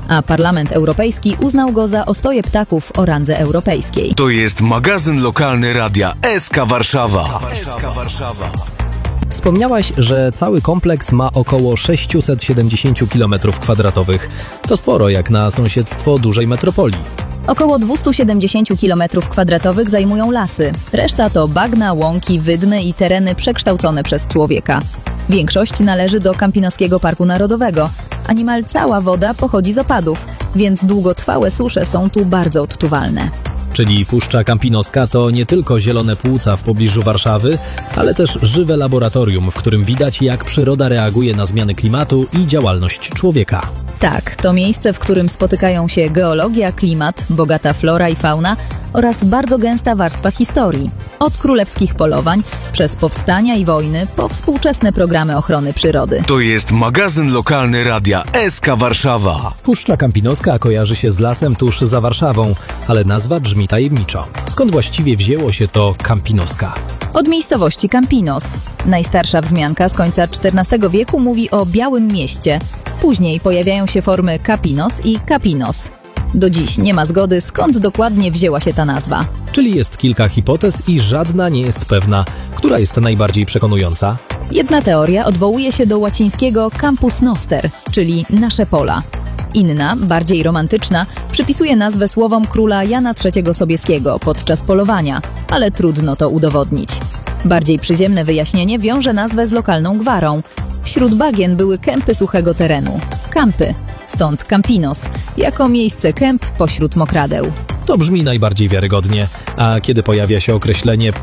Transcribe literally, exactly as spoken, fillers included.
a Parlament Europejski uznał go za ostoję ptaków o randze europejskiej. To jest magazyn lokalny radia S K Warszawa. Wspomniałaś, że cały kompleks ma około sześćset siedemdziesiąt kilometrów kwadratowych. To sporo jak na sąsiedztwo dużej metropolii. Około dwieście siedemdziesiąt kilometrów kwadratowych zajmują lasy. Reszta to bagna, łąki, wydmy i tereny przekształcone przez człowieka. Większość należy do Kampinoskiego Parku Narodowego, a niemal cała woda pochodzi z opadów, więc długotrwałe susze są tu bardzo odczuwalne. Czyli Puszcza Kampinoska to nie tylko zielone płuca w pobliżu Warszawy, ale też żywe laboratorium, w którym widać, jak przyroda reaguje na zmiany klimatu i działalność człowieka. Tak, to miejsce, w którym spotykają się geologia, klimat, bogata flora i fauna oraz bardzo gęsta warstwa historii. Od królewskich polowań, przez powstania i wojny, po współczesne programy ochrony przyrody. To jest magazyn lokalny radia S K Warszawa. Puszcza Kampinoska kojarzy się z lasem tuż za Warszawą, ale nazwa brzmi tajemniczo. Skąd właściwie wzięło się to Kampinoska? Od miejscowości Campinos. Najstarsza wzmianka z końca czternastego wieku mówi o Białym Mieście. Później pojawiają się formy Kapinos i Kapinos. Do dziś nie ma zgody, skąd dokładnie wzięła się ta nazwa. Czyli jest kilka hipotez i żadna nie jest pewna. Która jest najbardziej przekonująca? Jedna teoria odwołuje się do łacińskiego campus noster, czyli nasze pola. Inna, bardziej romantyczna, przypisuje nazwę słowom króla Jana trzeciego Sobieskiego podczas polowania, ale trudno to udowodnić. Bardziej przyziemne wyjaśnienie wiąże nazwę z lokalną gwarą. Wśród bagien były kępy suchego terenu. Kampy. Stąd Campinos, jako miejsce kęp pośród mokradeł. To brzmi najbardziej wiarygodnie. A kiedy pojawia się określenie